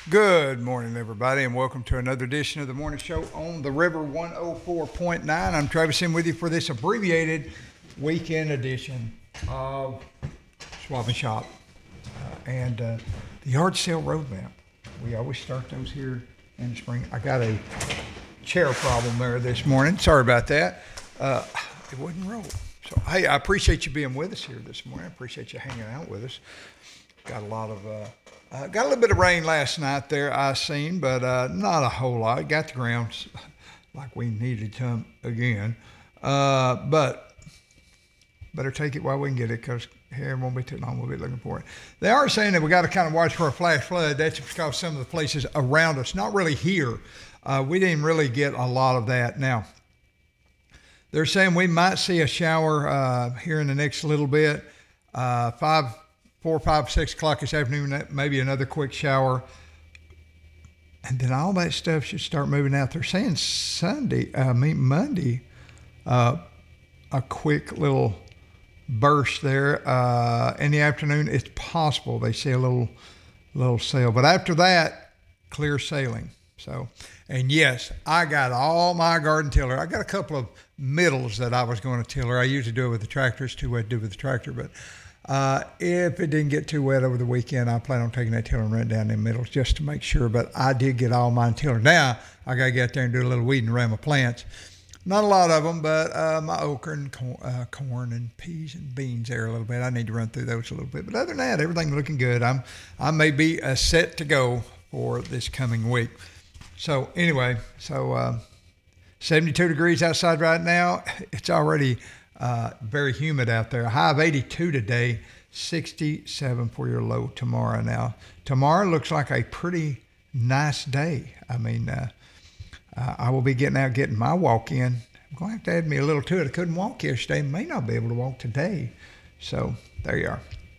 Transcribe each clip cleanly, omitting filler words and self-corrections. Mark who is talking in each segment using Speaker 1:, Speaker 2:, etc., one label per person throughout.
Speaker 1: Good morning, everybody, and welcome to another edition of the morning show on the River 104.9. I'm Travis in with you for this abbreviated weekend edition of Swap and Shop and the yard sale roadmap. We always start those here in the spring. I got a chair problem there this morning. Sorry about that. It wouldn't roll. So, hey, I appreciate you being with us here this morning. I appreciate you hanging out with us. Got a little bit of rain last night there, I seen, but not a whole lot. Got the ground like we needed to again. But better take it while we can get it, because here it won't be too long. We'll be looking for it. They are saying that we got to kind of watch for a flash flood. That's because some of the places around us, not really here, we didn't really get a lot of that. Now, they're saying we might see a shower here in the next little bit. 4, 5, 6 o'clock this afternoon, maybe another quick shower. And then all that stuff should start moving out. They're saying Monday, a quick little burst there in the afternoon. It's possible they see a little sail. But after that, clear sailing. So, and yes, I got all my garden tiller. I got a couple of middles that I was going to tiller. I usually do it with the tractor. It's too wet to do with the tractor, but if it didn't get too wet over the weekend, I plan on taking that tiller and running down the middle just to make sure. But I did get all mine tillered. Now I got to get out there and do a little weeding around my plants. Not a lot of them, but my okra and corn and peas and beans there a little bit. I need to run through those a little bit. But other than that, everything's looking good. I may be set to go for this coming week. So anyway, 72 degrees outside right now. It's already very humid out there. A high of 82 today, 67 for your low tomorrow. Now, tomorrow looks like a pretty nice day. I mean, I will be getting my walk in. I'm going to have to add me a little to it. I couldn't walk yesterday. May not be able to walk today. So there you are.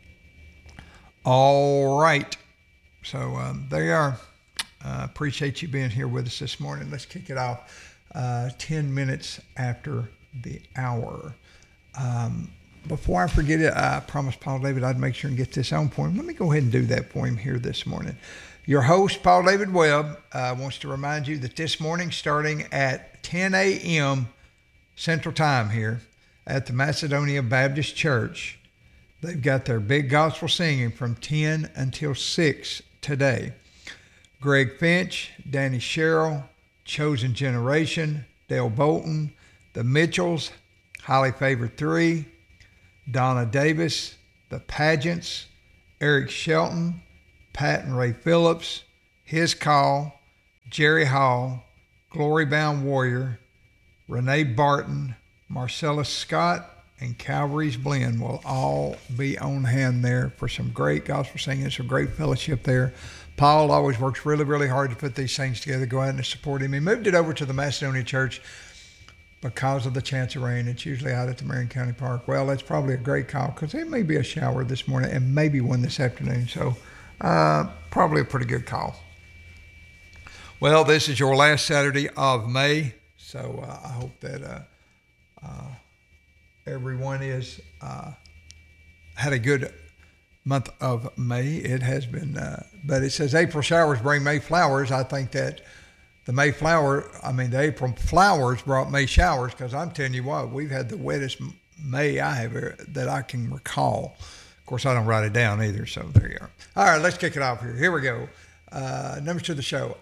Speaker 1: All right. So there you are. Appreciate you being here with us this morning. Let's kick it off 10 minutes after the hour. Before I forget it, I promised Paul David I'd make sure and get this on for him. Let me go ahead and do that for him here this morning. Your host, Paul David Webb, wants to remind you that this morning, starting at 10 a.m. Central Time here at the Macedonia Baptist Church, they've got their big gospel singing from 10 until 6 today. Greg Finch, Danny Sherrill, Chosen Generation, Dale Bolton, the Mitchells, Highly Favored 3, Donna Davis, the Pageants, Eric Shelton, Pat and Ray Phillips, His Call, Jerry Hall, Glory Bound Warrior, Renee Barton, Marcellus Scott, and Calvary's Blend will all be on hand there for some great gospel singing, some great fellowship there. Paul always works really, really hard to put these things together. Go out and support him. He moved it over to the Macedonia Church because of the chance of rain. It's usually out at the Marion County Park. Well, that's probably a great call because there may be a shower this morning and maybe one this afternoon. So probably a pretty good call. Well, this is your last Saturday of May. So I hope that everyone is had a good month of May. It has been, but it says April showers bring May flowers. I think that the April flowers brought May showers, because I'm telling you what, we've had the wettest May I have that I can recall. Of course, I don't write it down either, so there you are. All right, let's kick it off here. Here we go. Numbers to the show,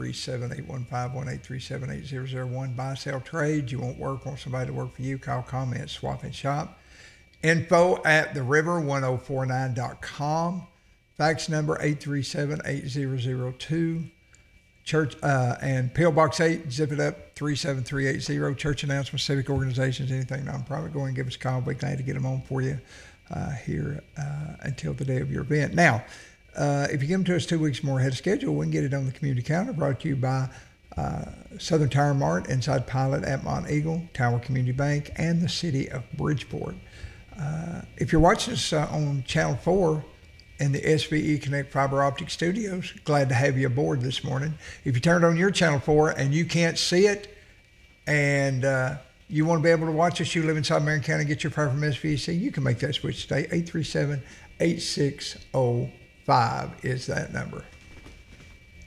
Speaker 1: 837-815-1, 837-8001. Buy, sell, trade. You want work, want somebody to work for you, call, comment, swap, and shop. Info at theriver1049.com. Fax number 837-8002. Church and P.O. Box 8, zip it up, 37380. Church announcements, civic organizations, anything nonprofit, go and give us a call. We're glad to get them on for you here until the day of your event. Now, if you give them to us 2 weeks more ahead of schedule, we can get it on the community calendar. Brought to you by Southern Tire Mart, Inside Pilot at Mont Eagle, Tower Community Bank, and the City of Bridgeport. If you're watching us on Channel 4 in the SVE Connect Fiber Optic Studios, glad to have you aboard this morning. If you turned on your Channel 4 and you can't see it, and you want to be able to watch us, you live inside Marion County and get your power from SVC, you can make that switch today. 837-8605 is that number.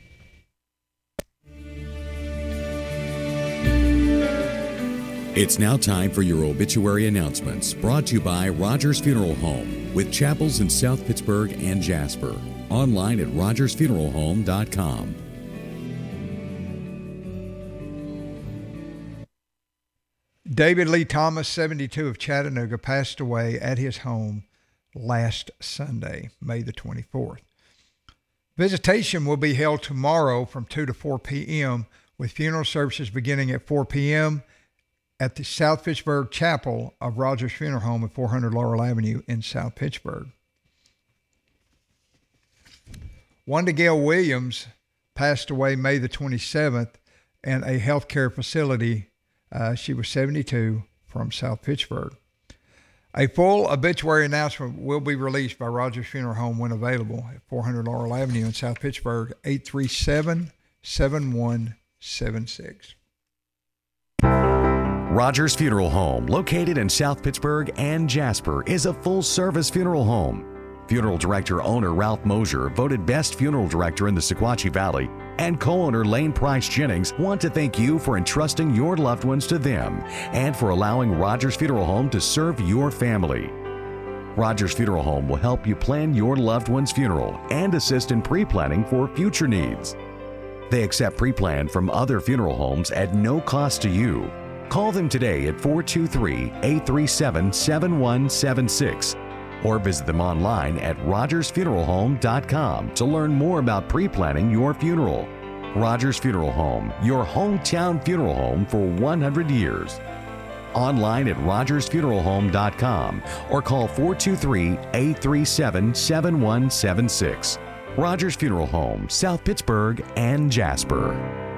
Speaker 2: It's now time for your obituary announcements, brought to you by Rogers Funeral Home, with chapels in South Pittsburgh and Jasper. Online at rogersfuneralhome.com.
Speaker 1: David Lee Thomas, 72, of Chattanooga, passed away at his home last Sunday, May the 24th. Visitation will be held tomorrow from 2 to 4 p.m., with funeral services beginning at 4 p.m. at the South Pittsburgh Chapel of Rogers Funeral Home at 400 Laurel Avenue in South Pittsburgh. Wanda Gail Williams passed away May the 27th in a healthcare facility. She was 72, from South Pittsburgh. A full obituary announcement will be released by Rogers Funeral Home when available at 400 Laurel Avenue in South Pittsburgh, 837-7176.
Speaker 2: Rogers Funeral Home, located in South Pittsburgh and Jasper, is a full-service funeral home. Funeral director owner Ralph Mosier, voted best funeral director in the Sequatchie Valley, and co-owner Lane Price Jennings want to thank you for entrusting your loved ones to them and for allowing Rogers Funeral Home to serve your family. Rogers Funeral Home will help you plan your loved one's funeral and assist in pre-planning for future needs. They accept pre-plan from other funeral homes at no cost to you. Call them today at 423-837-7176 or visit them online at rogersfuneralhome.com to learn more about pre-planning your funeral. Rogers Funeral Home, your hometown funeral home for 100 years. Online at rogersfuneralhome.com or call 423-837-7176. Rogers Funeral Home, South Pittsburgh and Jasper.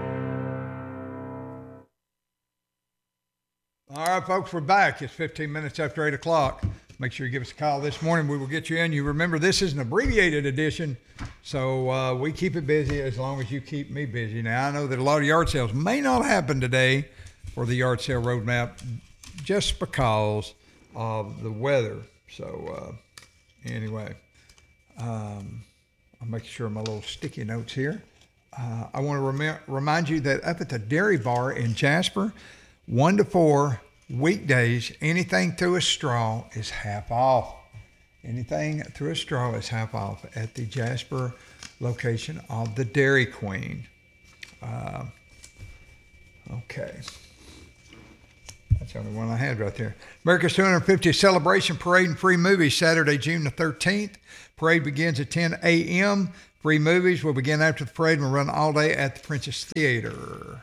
Speaker 1: All right, folks, we're back. It's 15 minutes after 8 o'clock. Make sure you give us a call this morning. We will get you in. You remember, this is an abbreviated edition, so we keep it busy as long as you keep me busy. Now, I know that a lot of yard sales may not happen today for the yard sale roadmap just because of the weather. So, anyway, I'll make sure my little sticky notes here. I want to remind you that up at the Dairy Bar in Jasper, 1 to 4 weekdays, anything through a straw is half off. Anything through a straw is half off at the Jasper location of the Dairy Queen. Okay. That's the only one I had right there. America's 250th Celebration Parade and Free Movies, Saturday, June the 13th. Parade begins at 10 a.m. Free movies will begin after the parade and will run all day at the Princess Theater.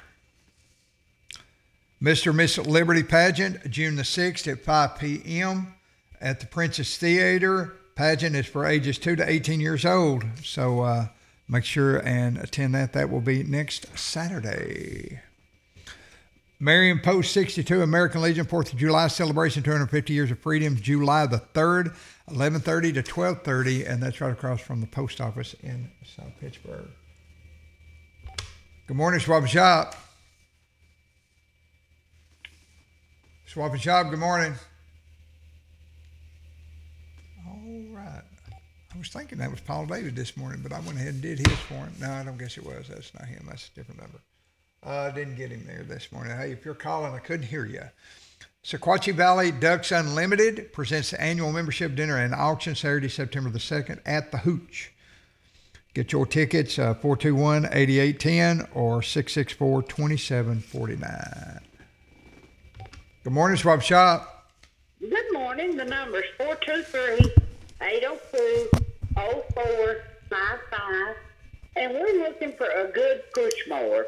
Speaker 1: Mr. and Miss Liberty Pageant, June the 6th at 5 p.m. at the Princess Theater. Pageant is for ages 2 to 18 years old, so make sure and attend that. That will be next Saturday. Marion Post 62, American Legion 4th of July celebration, 250 years of freedom, July the 3rd, 11:30 to 12:30, and that's right across from the post office in South Pittsburgh. Good morning, Swap and Shop. Swap and Shop, good morning. All right. I was thinking that was Paul David this morning, but I went ahead and did his for him. No, I don't guess it was. That's not him. That's a different number. I didn't get him there this morning. Hey, if you're calling, I couldn't hear you. Sequatchie Valley Ducks Unlimited presents the annual membership dinner and auction Saturday, September the 2nd at the Hooch. Get your tickets, 421-8810 or 664-2749. Good morning, Swap Shop.
Speaker 3: Good morning. The number's 423-802-0455, and we're looking for a good push mower.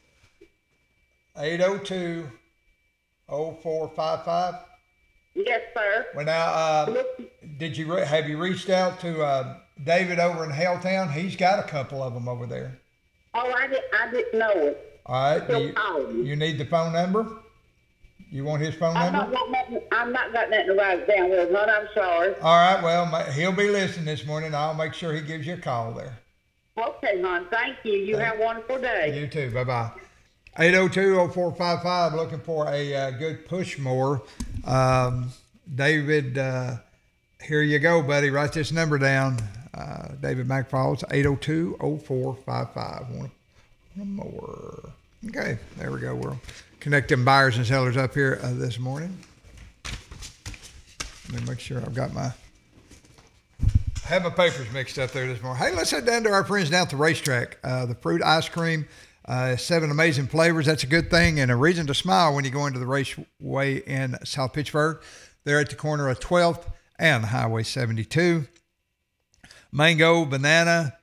Speaker 1: 802-0455?
Speaker 3: Yes, sir.
Speaker 1: Well, now, have you reached out to David over in Helltown? He's got a couple of them over there.
Speaker 3: Oh, I didn't know it.
Speaker 1: All right. You need the phone number? You want his phone number?
Speaker 3: I'm not got nothing to write down with, but I'm sorry.
Speaker 1: All right, well, he'll be listening this morning. I'll make sure he gives you a call there.
Speaker 3: Okay, hon. Thank you. You have a wonderful day.
Speaker 1: You too. Bye-bye. 802-0455, looking for a good push mower. David, here you go, buddy. Write this number down. David McFalls, 802-0455. Want a mower. Okay, there we go. We'll connect them buyers and sellers up here this morning. Let me make sure I've got I have my papers mixed up there this morning. Hey, let's head down to our friends down at the racetrack. The fruit ice cream, 7 amazing flavors. That's a good thing and a reason to smile when you go into the raceway in South Pittsburgh. They're at the corner of 12th and Highway 72. Mango, banana,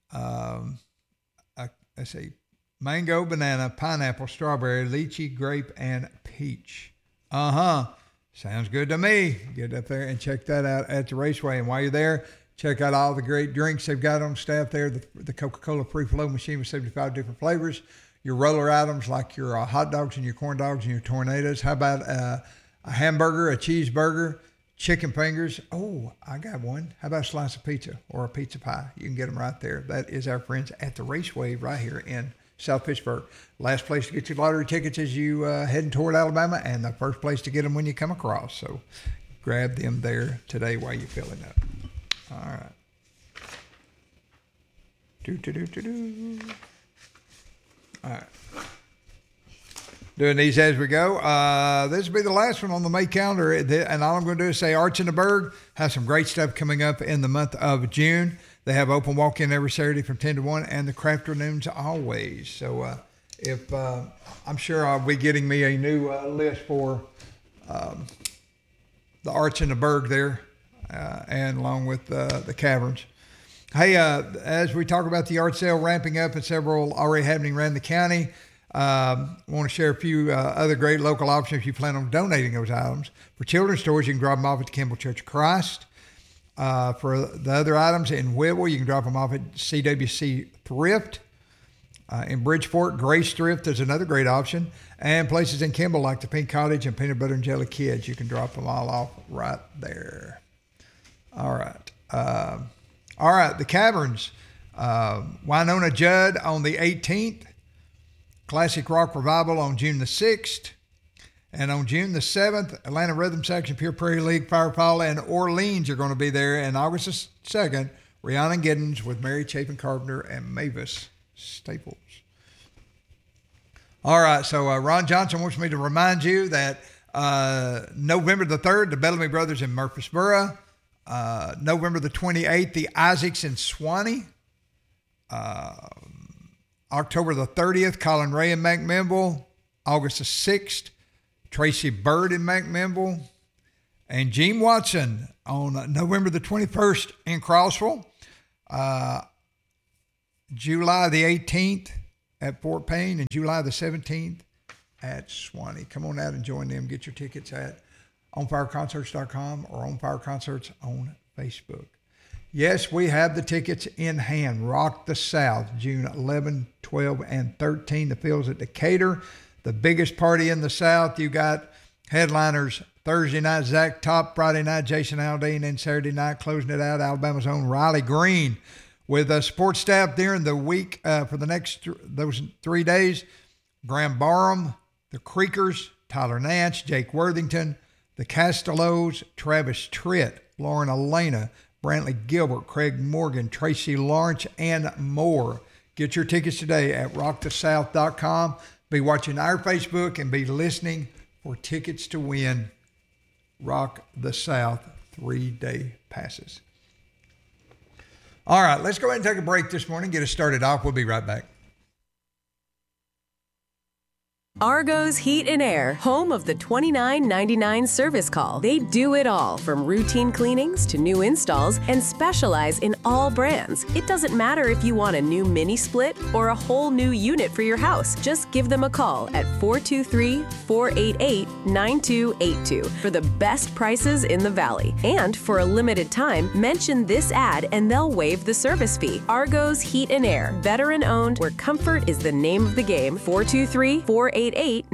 Speaker 1: let's see, mango, banana, pineapple, strawberry, lychee, grape, and peach. Sounds good to me. Get up there and check that out at the raceway. And while you're there, check out all the great drinks they've got on staff there. The Coca-Cola Free Flow machine with 75 different flavors. Your roller items like your hot dogs and your corn dogs and your tornadoes. How about a hamburger, a cheeseburger, chicken fingers? Oh, I got one. How about a slice of pizza or a pizza pie? You can get them right there. That is our friends at the Raceway right here in South Pittsburgh. Last place to get your lottery tickets as you heading toward Alabama, and the first place to get them when you come across. So grab them there today while you're filling up. All right. All right. Doing these as we go. This will be the last one on the May calendar. And all I'm going to do is say Arts in the Berg have some great stuff coming up in the month of June. They have open walk-in every Saturday from 10 to 1 and the craft afternoons always. So I'm sure I'll be getting me a new list for the Arts in the Berg there and along with the caverns. Hey, as we talk about the art sale ramping up and several already happening around the county, I want to share a few other great local options if you plan on donating those items. For children's stores, you can drop them off at the Kimball Church of Christ. For the other items in Whitwell, you can drop them off at CWC Thrift. In Bridgeport, Grace Thrift is another great option. And places in Kimball like the Pink Cottage and Peanut Butter and Jelly Kids, you can drop them all off right there. All right. The Caverns. Winona Judd on the 18th. Classic Rock Revival on June the 6th. And on June the 7th, Atlanta Rhythm Section, Pure Prairie League, Fire Paula, and Orleans are going to be there. And August the 2nd, Rihanna Giddens with Mary Chapin Carpenter and Mavis Staples. All right, so Ron Johnson wants me to remind you that November the 3rd, the Bellamy Brothers in Murfreesboro. November the 28th, the Isaacs in Swanee. October the 30th, Colin Ray in McMinnville. August the 6th, Tracy Bird in McMinnville. And Gene Watson on November the 21st in Crossville. July the 18th at Fort Payne and July the 17th at Swanee. Come on out and join them. Get your tickets at onfireconcerts.com or onfireconcerts on Facebook. Yes, we have the tickets in hand. Rock the South, June 11, 12, and 13. The fields at Decatur, the biggest party in the South. You got headliners Thursday night, Zach Top, Friday night, Jason Aldean, and Saturday night, closing it out, Alabama's own Riley Green. With support staff during the week for the next those 3 days, Graham Barham, the Creekers, Tyler Nance, Jake Worthington, the Castellos, Travis Tritt, Lauren Elena, Brantley Gilbert, Craig Morgan, Tracy Lawrence, and more. Get your tickets today at rockthesouth.com. Be watching our Facebook and be listening for tickets to win Rock the South 3-day passes. All right, let's go ahead and take a break this morning, get us started off. We'll be right back.
Speaker 4: Argo's Heat and Air, home of the $29.99 service call. They do it all, from routine cleanings to new installs, and specialize in all brands. It doesn't matter if you want a new mini split or a whole new unit for your house. Just give them a call at 423-488-9282 for the best prices in the Valley. And for a limited time, mention this ad and they'll waive the service fee. Argo's Heat and Air, veteran-owned, where comfort is the name of the game. 423-488-9282.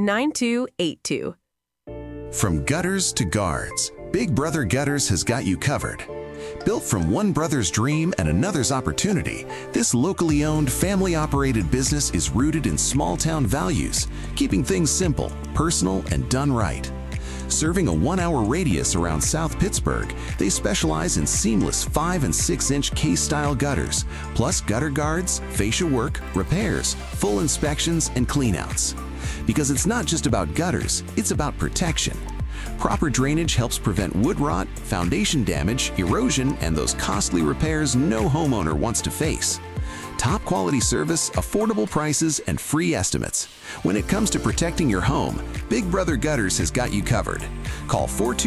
Speaker 5: From gutters to guards, Big Brother Gutters has got you covered. Built from one brother's dream and another's opportunity, this locally owned, family-operated business is rooted in small-town values, keeping things simple, personal, and done right. Serving a 1-hour radius around South Pittsburgh, they specialize in seamless 5- and 6-inch case-style gutters, plus gutter guards, fascia work, repairs, full inspections, and cleanouts. Because it's not just about gutters, it's about protection. Proper drainage helps prevent wood rot, foundation damage, erosion, and those costly repairs no homeowner wants to face. Top quality service, affordable prices, and free estimates. When it comes to protecting your home, Big Brother Gutters has got you covered. Call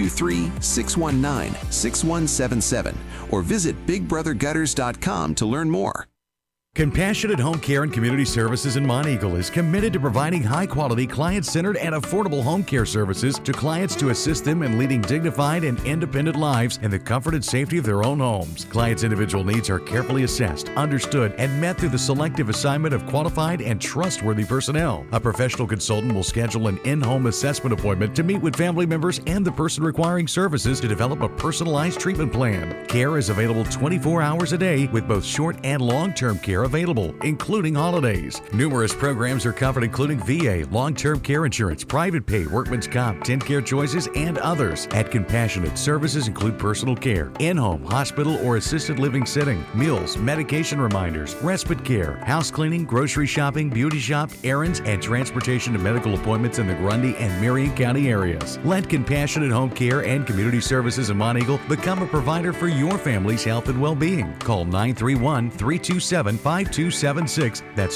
Speaker 5: 423-619-6177 or visit bigbrothergutters.com to learn more.
Speaker 2: Compassionate Home Care and Community Services in Monteagle is committed to providing high-quality, client-centered, and affordable home care services to clients to assist them in leading dignified and independent lives in the comfort and safety of their own homes. Clients' individual needs are carefully assessed, understood, and met through the selective assignment of qualified and trustworthy personnel. A professional consultant will schedule an in-home assessment appointment to meet with family members and the person requiring services to develop a personalized treatment plan. Care is available 24 hours a day with both short and long-term care available, including holidays. Numerous programs are covered, including VA, long-term care insurance, private pay, workman's comp, TennCare choices, and others. At Compassionate, services include personal care, in-home, hospital, or assisted living setting, meals, medication reminders, respite care, house cleaning, grocery shopping, beauty shop, errands, and transportation to medical appointments in the Grundy and Marion County areas. Let Compassionate Home Care and Community Services in Monteagle become a provider for your family's health and well-being. Call 931-327-5276. That's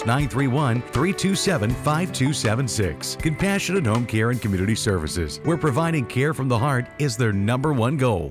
Speaker 2: 931-327-5276. Compassionate Home Care and Community Services, where providing care from the heart is their number one goal.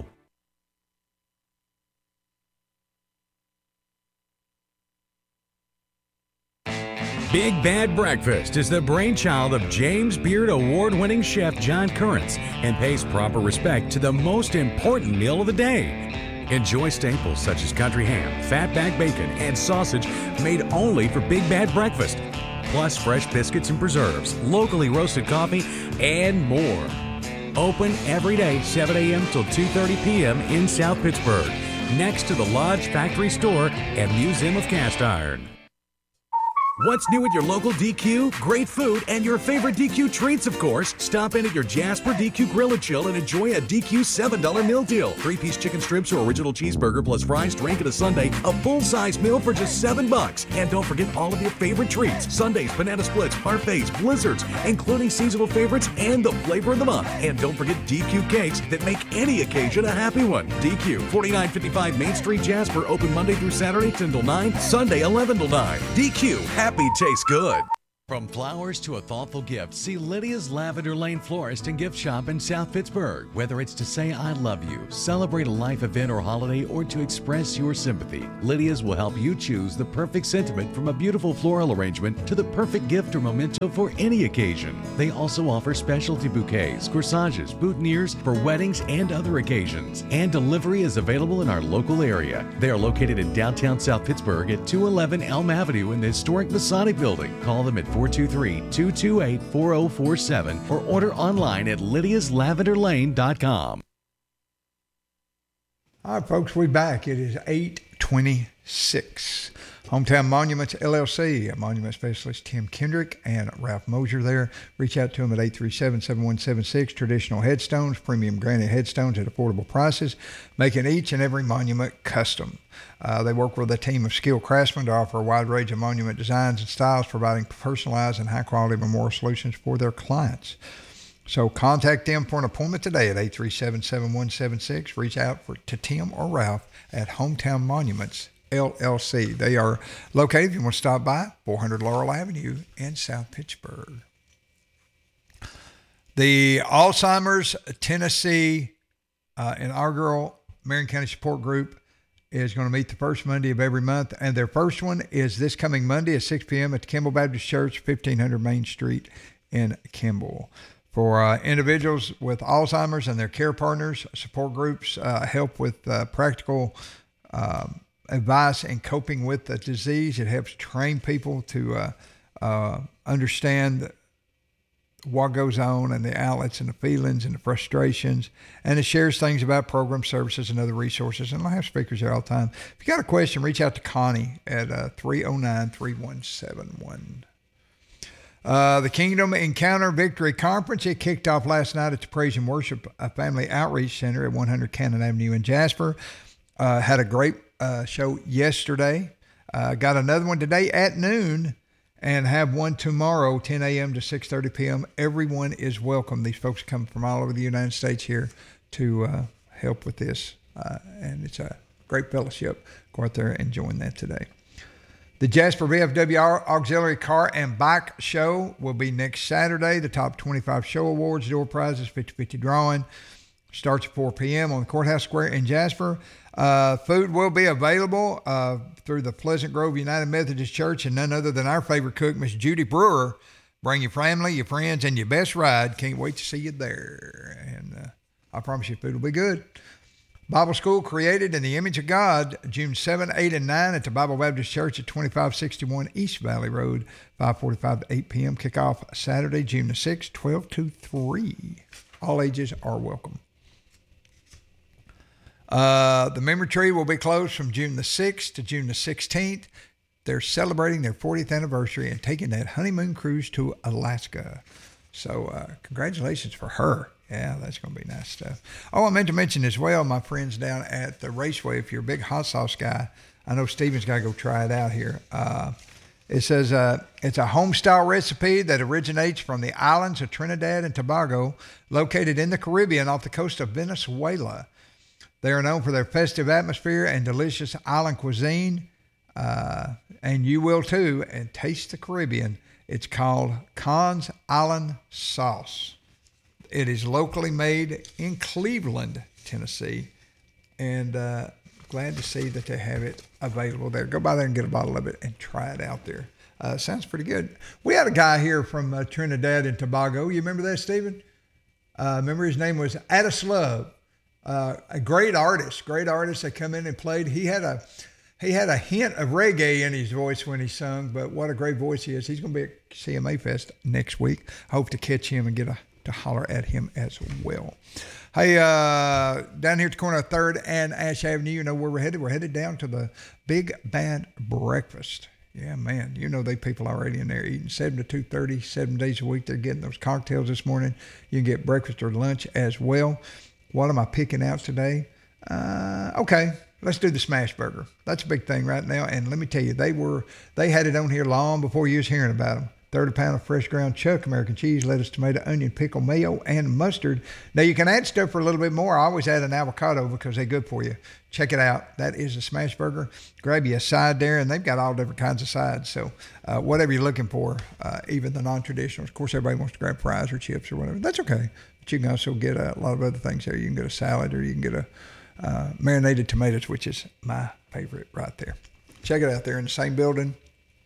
Speaker 2: Big Bad Breakfast is the brainchild of James Beard Award-winning chef John Currents and pays proper respect to the most important meal of the day. Enjoy staples such as country ham, fatback bacon, and sausage made only for Big Bad Breakfast, plus fresh biscuits and preserves, locally roasted coffee, and more. Open every day, 7 a.m. till 2:30 p.m. in South Pittsburgh, next to the Lodge Factory Store and Museum of Cast Iron. What's new at your local DQ? Great food and your favorite DQ treats, of course. Stop in at your Jasper DQ Grill and Chill and enjoy a DQ $7 meal deal. 3-piece chicken strips or original cheeseburger plus fries, drink, and a sundae. A full-size meal for just $7. And don't forget all of your favorite treats. Sundaes, banana splits, parfaits, blizzards, including seasonal favorites and the flavor of the month. And don't forget DQ cakes that make any occasion a happy one. DQ, 4955 Main Street, Jasper. Open Monday through Saturday, 10 till 9. Sunday, 11 till 9. DQ, happy tastes good. From flowers to a thoughtful gift, see Lydia's Lavender Lane Florist and Gift Shop in South Pittsburgh. Whether it's to say I love you, celebrate a life event or holiday, or to express your sympathy, Lydia's will help you choose the perfect sentiment, from a beautiful floral arrangement to the perfect gift or memento for any occasion. They also offer specialty bouquets, corsages, boutonnieres for weddings and other occasions. And delivery is available in our local area. They are located in downtown South Pittsburgh at 211 Elm Avenue in the historic Masonic Building. Call them at 423-228-4047 or order online at lydiaslavenderlane.com.
Speaker 1: All right, folks, we're back. It is 8:26. Hometown Monuments, LLC, monument specialist Tim Kendrick and Ralph Mosier there. Reach out to them at 837-7176. Traditional headstones, premium granite headstones at affordable prices, making each and every monument custom. They work with a team of skilled craftsmen to offer a wide range of monument designs and styles, providing personalized and high-quality memorial solutions for their clients. So contact them for an appointment today at 837-7176. Reach out to Tim or Ralph at Hometown Monuments, LLC. They are located, if you want to stop by, 400 Laurel Avenue in South Pittsburgh. The Alzheimer's Tennessee and Our Girl Marion County Support Group is going to meet the first Monday of every month, and their first one is this coming Monday at 6 p.m. at the Kimball Baptist Church, 1500 Main Street in Kimball. For individuals with Alzheimer's and their care partners, support groups help with practical advice in coping with the disease. It helps train people to understand what goes on and the outlets and the feelings and the frustrations. And it shares things about program services and other resources. And I have speakers there all the time. If you got a question, reach out to Connie at 309-3171. The Kingdom Encounter Victory Conference, it kicked off last night at the Praise and Worship Family Outreach Center at 100 Cannon Avenue in Jasper. Had a great show yesterday. Got another one today at noon and have one tomorrow, 10 a.m. to 6:30 p.m. Everyone is welcome. These folks come from all over the United States here to help with this, and it's a great fellowship. Go out there and join that today. The Jasper VFW Auxiliary Car and Bike Show will be next Saturday. The top 25 show awards, door prizes, 50-50 drawing. Starts at 4 p.m. on the Courthouse Square in Jasper. Food will be available through the Pleasant Grove United Methodist Church, and none other than our favorite cook, Miss Judy Brewer. Bring your family, your friends, and your best ride. Can't wait to see you there. And I promise you, food will be good. Bible School Created in the Image of God, June 7, 8, and 9 at the Bible Baptist Church at 2561 East Valley Road, 5:45 to 8 p.m. Kickoff Saturday, June the 6th, 12 to 3. All ages are welcome. The memory tree will be closed from June the 6th to June the 16th. They're celebrating their 40th anniversary and taking that honeymoon cruise to Alaska. So congratulations for her. Yeah, that's going to be nice stuff. Oh, I meant to mention as well, my friends down at the Raceway, if you're a big hot sauce guy, I know Steven's got to go try it out here. It says it's a home-style recipe that originates from the islands of Trinidad and Tobago, located in the Caribbean off the coast of Venezuela. They are known for their festive atmosphere and delicious island cuisine, and you will too, and taste the Caribbean. It's called Con's Island Sauce. It is locally made in Cleveland, Tennessee, and glad to see that they have it available there. Go by there and get a bottle of it and try it out there. Sounds pretty good. We had a guy here from Trinidad and Tobago. You remember that, Stephen? Remember his name was Addis Love, a great artist that come in and played. He had a hint of reggae in his voice when he sung, but what a great voice he is. He's going to be at CMA Fest next week. Hope to catch him and get to holler at him as well. Hey, down here at the corner of 3rd and Ash Avenue, you know where we're headed. We're headed down to the Big Bad Breakfast. Yeah, man, you know they people already in there eating 7 to 2:30, 7 days a week. They're getting those cocktails this morning. You can get breakfast or lunch as well. What am I picking out today? Okay, let's do the smash burger. That's a big thing right now. And let me tell you, they had it on here long before you was hearing about them. 30 pound of fresh ground chuck, American cheese, lettuce, tomato, onion, pickle, mayo, and mustard. Now, you can add stuff for a little bit more. I always add an avocado because they're good for you. Check it out. That is a smash burger. Grab you a side there, and they've got all different kinds of sides. So whatever you're looking for, even the non-traditionals. Of course, everybody wants to grab fries or chips or whatever. That's okay. But you can also get a lot of other things there. You can get a salad, or you can get a marinated tomatoes, which is my favorite right there. Check it out there in the same building.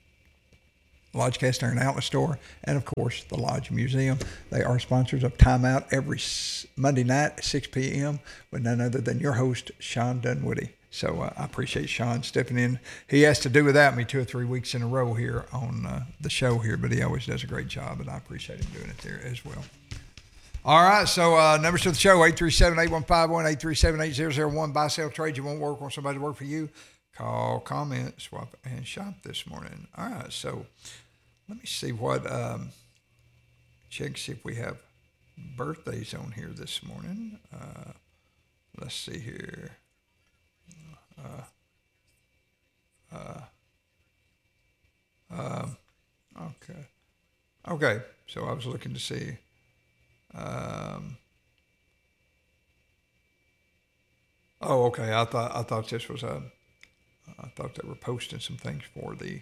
Speaker 1: Lodge Cast Iron Outlet Store, and of course the Lodge Museum. They are sponsors of Time Out every Monday night at 6 p.m. with none other than your host, Sean Dunwoody. So I appreciate Sean stepping in. He has to do without me 2 or 3 weeks in a row here on the show here, but he always does a great job, and I appreciate him doing it there as well. All right, so numbers to the show, 837-8151, 837-8001. Buy, sell, trade. You won't work, want somebody to work for you. Call, comment, swap, and shop this morning. All right, so let me see what, check, see if we have birthdays on here this morning. Let's see here. Okay, so I was looking to see. Okay, I thought this was I thought they were posting some things for the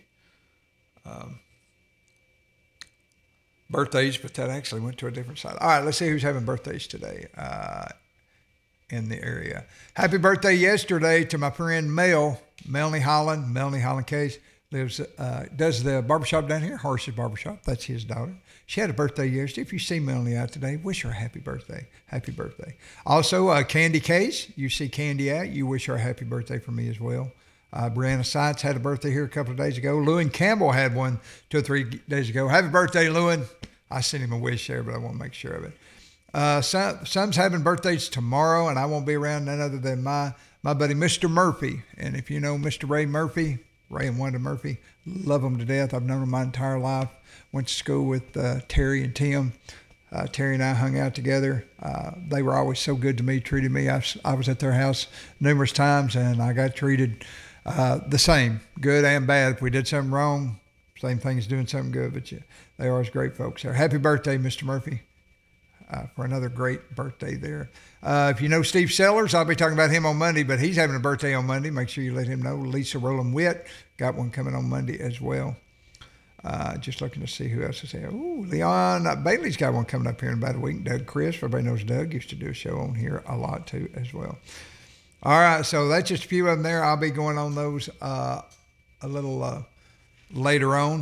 Speaker 1: birthdays, but that actually went to a different side. All right, let's see who's having birthdays today in the area. Happy birthday yesterday to my friend Melanie Holland. Melanie Holland Case does the barbershop down here, Horse's Barbershop. That's his daughter. She had a birthday yesterday. If you see Melanie out today, wish her a happy birthday. Happy birthday. Also, Candy Case, you see Candy out, you wish her a happy birthday from me as well. Brianna Seitz had a birthday here a couple of days ago. Lewin Campbell had one 2 or 3 days ago. Happy birthday, Lewin. I sent him a wish there, but I want to make sure of it. Some's having birthdays tomorrow, and I won't be around none other than my buddy, Mr. Murphy. And if you know Mr. Ray Murphy, Ray and Wanda Murphy, love them to death. I've known them my entire life. Went to school with Terry and Tim. Terry and I hung out together. They were always so good to me, treated me. I was at their house numerous times, and I got treated the same, good and bad. If we did something wrong, same thing as doing something good, but they are always great folks there. Happy birthday, Mr. Murphy, for another great birthday there. If you know Steve Sellers, I'll be talking about him on Monday, but he's having a birthday on Monday. Make sure you let him know. Lisa Rowland Witt got one coming on Monday as well. Just looking to see who else is here. Ooh, Leon Bailey's got one coming up here in about a week. Doug Chris, everybody knows Doug, used to do a show on here a lot too as well. All right, so that's just a few of them there. I'll be going on those a little later on.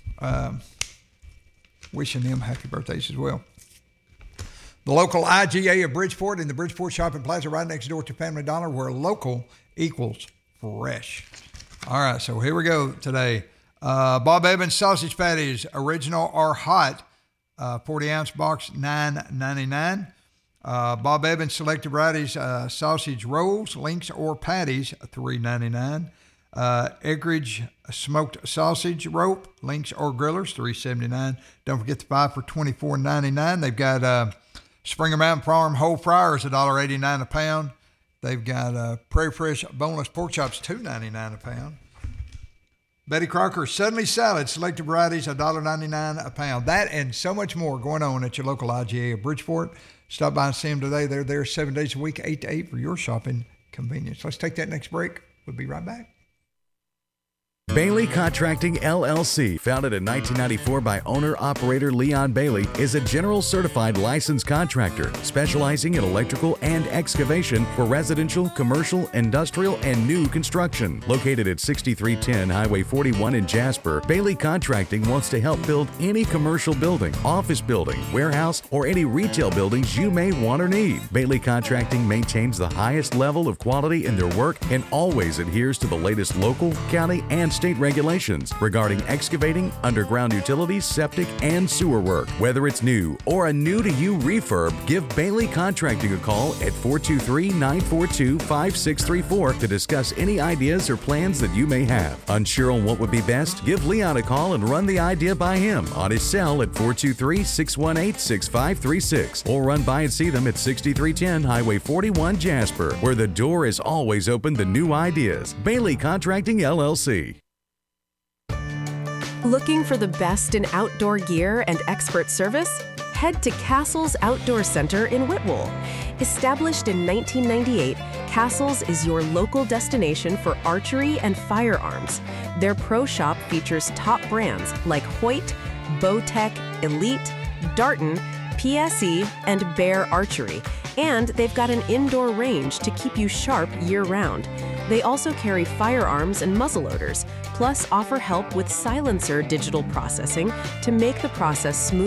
Speaker 1: Wishing them happy birthdays as well. The local IGA of Bridgeport in the Bridgeport Shopping Plaza right next door to Family Dollar, where local equals fresh. All right, so here we go today. Bob Evans sausage patties, original or hot, 40-ounce box, $9.99. Bob Evans selected varieties, sausage rolls, links, or patties, $3.99. Eggridge smoked sausage rope, links or grillers, $3.79. Don't forget the 5 for $24.99. They've got Springer Mountain Farm whole fryers, $1.89 a pound. They've got Prairie Fresh boneless pork chops, $2.99 a pound. Betty Crocker Suddenly Salad, selected varieties, $1.99 a pound. That and so much more going on at your local IGA of Bridgeport. Stop by and see them today. They're there 7 days a week, 8 to 8 for your shopping convenience. Let's take that next break. We'll be right back.
Speaker 2: Bailey Contracting LLC, founded in 1994 by owner-operator Leon Bailey, is a general certified licensed contractor specializing in electrical and excavation for residential, commercial, industrial, and new construction. Located at 6310 Highway 41 in Jasper, Bailey Contracting wants to help build any commercial building, office building, warehouse, or any retail buildings you may want or need. Bailey Contracting maintains the highest level of quality in their work and always adheres to the latest local, county, and state regulations regarding excavating, underground utilities, septic, and sewer work. Whether it's new or a new-to-you refurb, give Bailey Contracting a call at 423-942-5634 to discuss any ideas or plans that you may have. Unsure on what would be best? Give Leon a call and run the idea by him on his cell at 423-618-6536 or run by and see them at 6310 Highway 41 Jasper, where the door is always open to new ideas. Bailey Contracting LLC.
Speaker 4: Looking for the best in outdoor gear and expert service? Head to Castles Outdoor Center in Whitwell. Established in 1998, Castles is your local destination for archery and firearms. Their pro shop features top brands like Hoyt, Bowtech, Elite, Darton, PSE, and Bear Archery. And they've got an indoor range to keep you sharp year-round. They also carry firearms and muzzleloaders, plus offer help with silencer digital processing to make the process smooth